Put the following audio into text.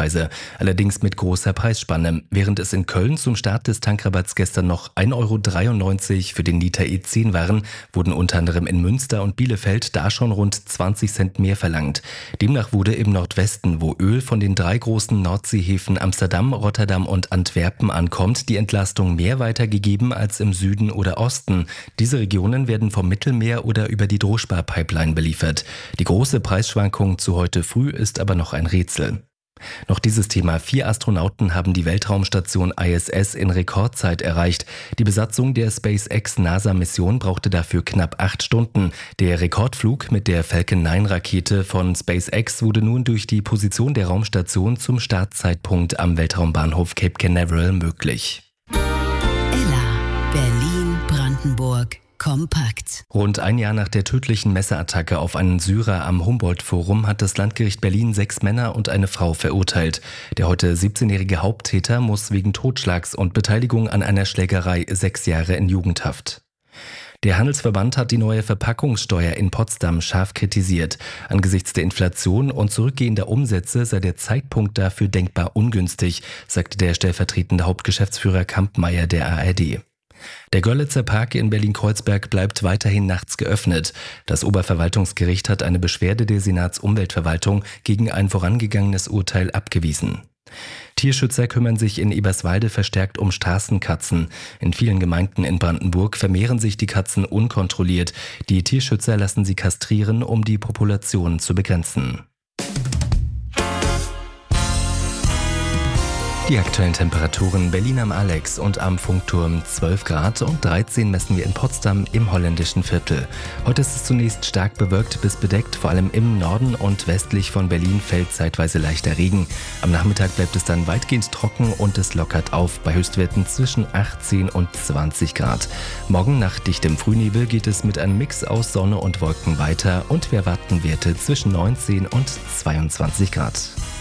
Listenpreise, allerdings mit großer Preisspanne. Während es in Köln zum Start des Tankrabatts gestern noch 1,93 € für den Liter E10 waren, wurden unter anderem in Münster und Bielefeld da schon rund 20 Cent mehr verlangt. Demnach wurde im Nordwesten, wo Öl von den 3 großen Nordseehäfen Amsterdam, Rotterdam und Antwerpen ankommt, die Entlastung mehr weitergegeben als im Süden oder Osten. Diese Regionen werden vom Mittelmeer oder über die Droschba-Pipeline beliefert. Die große Preisschwankung zu heute früh ist aber noch ein Rätsel. Noch dieses Thema: 4 Astronauten haben die Weltraumstation ISS in Rekordzeit erreicht. Die Besatzung der SpaceX-NASA-Mission brauchte dafür knapp 8 Stunden. Der Rekordflug mit der Falcon 9-Rakete von SpaceX wurde nun durch die Position der Raumstation zum Startzeitpunkt am Weltraumbahnhof Cape Canaveral möglich. Berlin-Brandenburg kompakt. Rund ein Jahr nach der tödlichen Messerattacke auf einen Syrer am Humboldt-Forum hat das Landgericht Berlin 6 Männer und eine Frau verurteilt. Der heute 17-jährige Haupttäter muss wegen Totschlags und Beteiligung an einer Schlägerei 6 Jahre in Jugendhaft. Der Handelsverband hat die neue Verpackungssteuer in Potsdam scharf kritisiert. Angesichts der Inflation und zurückgehender Umsätze sei der Zeitpunkt dafür denkbar ungünstig, sagte der stellvertretende Hauptgeschäftsführer Kampmeier der ARD. Der Görlitzer Park in Berlin-Kreuzberg bleibt weiterhin nachts geöffnet. Das Oberverwaltungsgericht hat eine Beschwerde der Senatsumweltverwaltung gegen ein vorangegangenes Urteil abgewiesen. Tierschützer kümmern sich in Eberswalde verstärkt um Straßenkatzen. In vielen Gemeinden in Brandenburg vermehren sich die Katzen unkontrolliert. Die Tierschützer lassen sie kastrieren, um die Population zu begrenzen. Die aktuellen Temperaturen: Berlin am Alex und am Funkturm 12 Grad und 13 messen wir in Potsdam im holländischen Viertel. Heute ist es zunächst stark bewölkt bis bedeckt, vor allem im Norden und westlich von Berlin fällt zeitweise leichter Regen. Am Nachmittag bleibt es dann weitgehend trocken und es lockert auf bei Höchstwerten zwischen 18 und 20 Grad. Morgen nach dichtem Frühnebel geht es mit einem Mix aus Sonne und Wolken weiter und wir erwarten Werte zwischen 19 und 22 Grad.